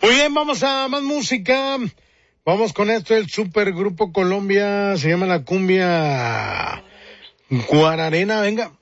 Muy bien, vamos a más música. Vamos con esto, el Supergrupo Colombia, se llama la cumbia Guararena, venga.